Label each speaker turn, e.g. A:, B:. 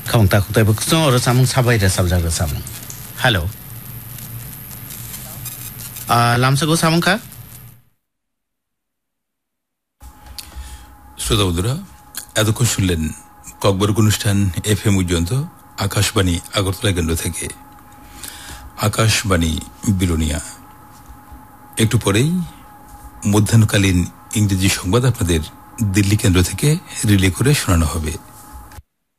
A: Không ta không tay bức số rồi samung sabai ra sabja ga samung. Hello. লামসাগো সামুখা
B: শ্রোতা বন্ধুরা, এতক্ষণ শুনলেন ককবরক অনুষ্ঠান FM পর্যন্ত আকাশবাণী আগরতলা কেন্দ্র থেকে। আকাশবাণী বিলোনিয়া। একটু পরেই মধ্যাহ্নকালীন ইংরেজি সংবাদ আপনাদের দিল্লি কেন্দ্র থেকে রিলে করে শোনানো হবে।